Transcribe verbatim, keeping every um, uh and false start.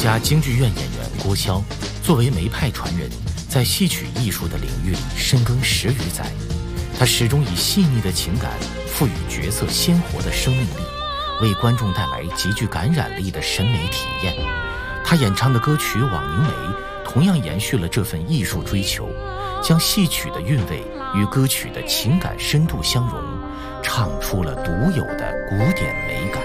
家京剧院演员郭霄作为梅派传人，在戏曲艺术的领域里深耕十余载。他始终以细腻的情感赋予角色鲜活的生命力，为观众带来极具感染力的审美体验。他演唱的歌曲《枉凝眉》同样延续了这份艺术追求，将戏曲的韵味与歌曲的情感深度相融，唱出了独有的古典美感。